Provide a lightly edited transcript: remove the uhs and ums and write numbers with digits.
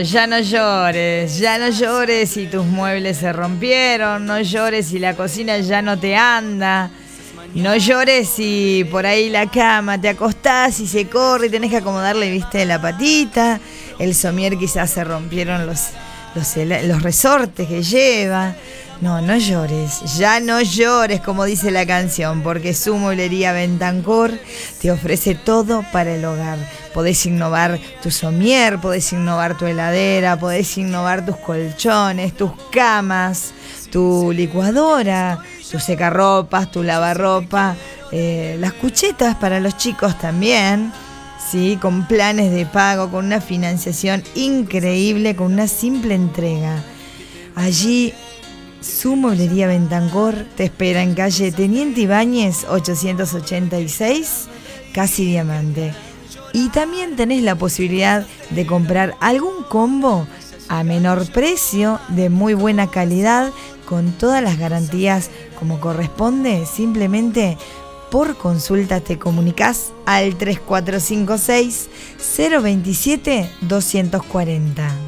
Ya no llores si tus muebles se rompieron, no llores si la cocina ya no te anda, no llores si por ahí la cama te acostás y se corre y tenés que acomodarle, viste, la patita, el somier quizás se rompieron los resortes que lleva. No llores, ya no llores, como dice la canción, porque su mueblería Bentancor te ofrece todo para el hogar. Podés innovar tu somier, podés innovar tu heladera, podés innovar tus colchones, tus camas, tu licuadora, tu secarropas, tu lavarropa, las cuchetas para los chicos también, ¿sí? Con planes de pago, con una financiación increíble, con una simple entrega. Allí su mueblería Bentancor te espera en calle Teniente Ibáñez 886, casi Diamante. Y también tenés la posibilidad de comprar algún combo a menor precio, de muy buena calidad, con todas las garantías como corresponde. Simplemente por consulta te comunicás al 3456 027 240.